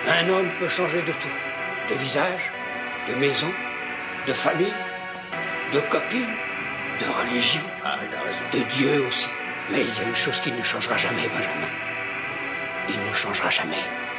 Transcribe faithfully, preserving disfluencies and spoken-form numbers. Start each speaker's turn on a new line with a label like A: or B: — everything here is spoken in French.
A: Un homme peut changer de tout. De visage, de maison, de famille, de copine, de religion,
B: Ah, il a raison.
A: de Dieu aussi. Mais il y a une chose qui ne changera jamais, Benjamin. Il ne changera jamais.